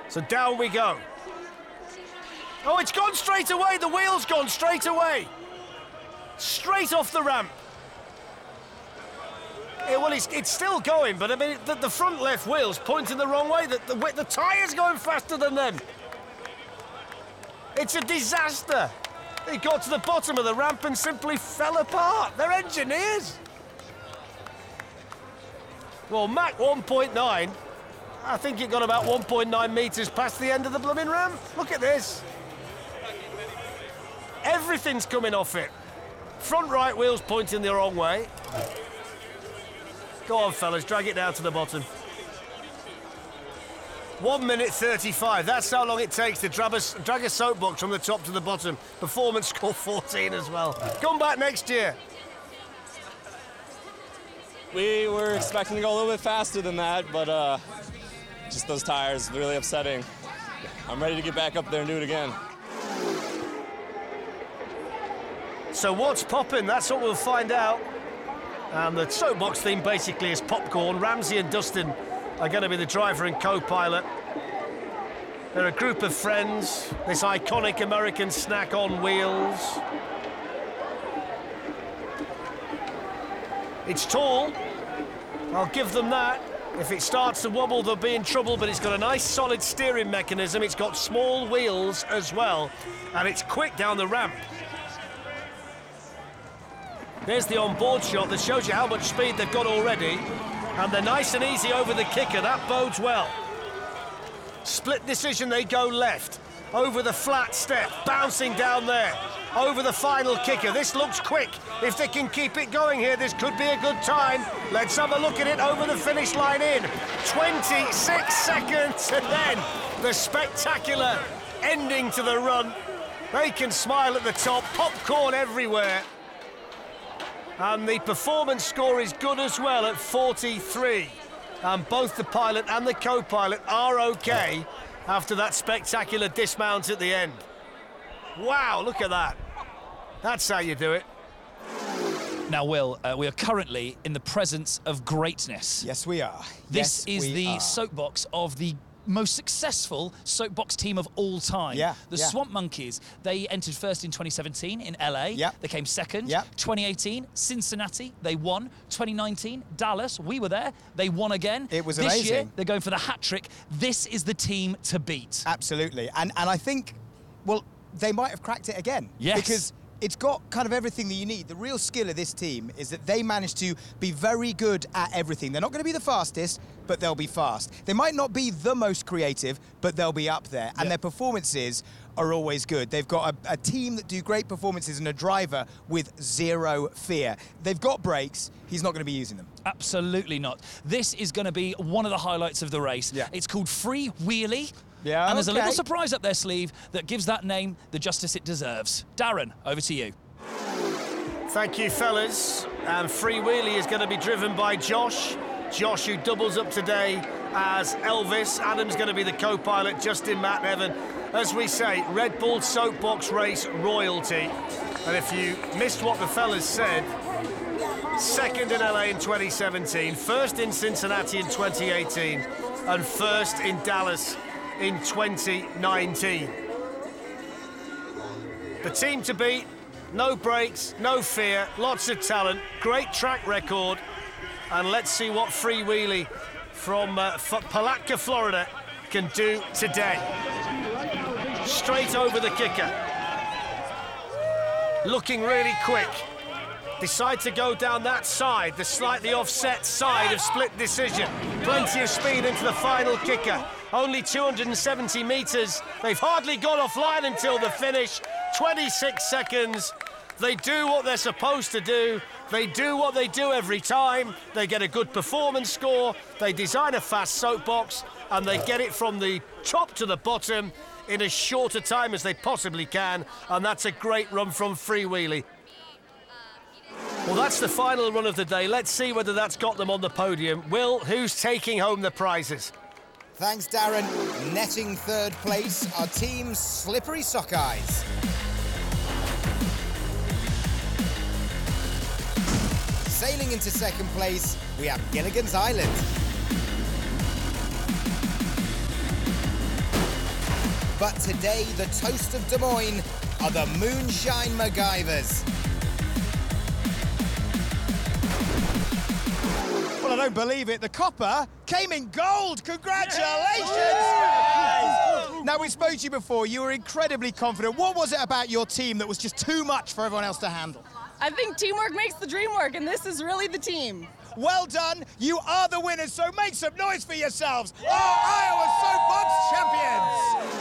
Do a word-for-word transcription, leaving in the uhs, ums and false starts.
So down we go. Oh, it's gone straight away. The wheel's gone straight away. Straight off the ramp. Yeah, well, it's, it's still going, but I mean, the, the front left wheel's pointing the wrong way. The, the, the tyre's going faster than them. It's a disaster. They got to the bottom of the ramp and simply fell apart. They're engineers. Well, Mach one point nine, I think it got about one point nine metres past the end of the blooming ramp. Look at this. Everything's coming off it. Front right wheel's pointing the wrong way. Go on, fellas, drag it down to the bottom. One minute thirty-five, that's how long it takes to drag a, drag a soapbox from the top to the bottom. Performance score fourteen as well. Come back next year. We were expecting to go a little bit faster than that, but uh, just those tires, really upsetting. I'm ready to get back up there and do it again. So what's popping? That's what we'll find out. And the soapbox theme basically is popcorn. Ramsey and Dustin are going to be the driver and co-pilot. They're a group of friends. This iconic American snack on wheels. It's tall. I'll give them that. If it starts to wobble, they'll be in trouble, but it's got a nice solid steering mechanism. It's got small wheels as well, and it's quick down the ramp. There's the on-board shot that shows you how much speed they've got already. And they're nice and easy over the kicker. That bodes well. Split decision, they go left. Over the flat step, bouncing down there. Over the final kicker. This looks quick. If they can keep it going here, this could be a good time. Let's have a look at it over the finish line in. twenty-six seconds, and then the spectacular ending to the run. They can smile at the top, popcorn everywhere. And the performance score is good as well at forty-three. And both the pilot and the co-pilot are okay after that spectacular dismount at the end. Wow, look at that. That's how you do it. Now, Will, uh, we are currently in the presence of greatness. Yes, we are. This yes, is we the are. soapbox of the most successful soapbox team of all time. Yeah, the yeah. Swamp Monkeys. They entered first in twenty seventeen in L A. Yep. They came second. Yep. twenty eighteen, Cincinnati. They won. twenty nineteen, Dallas. We were there. They won again. It was this amazing. year, they're going for the hat trick. This is the team to beat. Absolutely. And and I think, well, they might have cracked it again. Yes. Because it's got kind of everything that you need. The real skill of this team is that they managed to be very good at everything. They're not going to be the fastest, but they'll be fast. They might not be the most creative, but they'll be up there. And yeah. their performances are always good. They've got a, a team that do great performances and a driver with zero fear. They've got brakes. He's not going to be using them. Absolutely not. This is going to be one of the highlights of the race. Yeah. It's called Free Wheelie. Yeah, and there's okay. a little surprise up their sleeve that gives that name the justice it deserves. Darren, over to you. Thank you, fellas. And Free Wheelie is going to be driven by Josh. Josh, who doubles up today as Elvis. Adam's going to be the co-pilot, Justin, Matt, and Evan. As we say, Red Bull Soapbox Race royalty. And if you missed what the fellas said, second in L A in twenty seventeen, first in Cincinnati in twenty eighteen, and first in Dallas in twenty nineteen. The team to beat, no brakes, no fear, lots of talent, great track record, and let's see what Free Wheelie from uh, Palatka, Florida can do today. Straight over the kicker. Looking really quick. Decide to go down that side, the slightly offset side of split decision. Plenty of speed into the final kicker. Only two hundred seventy metres. They've hardly got offline until the finish. twenty-six seconds. They do what they're supposed to do. They do what they do every time. They get a good performance score. They design a fast soapbox, and they get it from the top to the bottom in as short a time as they possibly can. And that's a great run from Free Wheelie. Well, that's the final run of the day. Let's see whether that's got them on the podium. Will, who's taking home the prizes? Thanks, Darren. Netting third place, our team's Slippery Sockeyes. Sailing into second place, we have Gilligan's Island. But today, the toast of Des Moines are the Moonshine MacGyvers. Well, I don't believe it. The copper came in gold. Congratulations! Now, we spoke to you before. You were incredibly confident. What was it about your team that was just too much for everyone else to handle? I think teamwork makes the dream work, and this is really the team. Well done. You are the winners, so make some noise for yourselves. Oh, Iowa Soapbox champions!